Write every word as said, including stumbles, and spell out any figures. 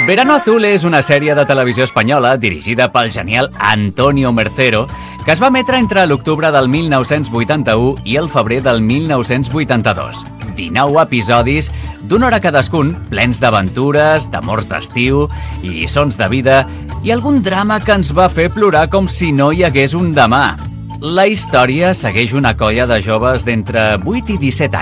Verano Azul és una sèrie de televisió espanyola dirigida pel genial Antonio Mercero que es va emetre entre l'octubre del mil nou-cents vuitanta-u i el febrer del mil nou-cents vuitanta-dos. dinou episodis d'una hora cadascun, plens d'aventures, d'amors d'estiu, lliçons de vida i algun drama que ens va fer plorar com si no hi hagués un demà. La història segueix una colla de joves d'entre vuit i disset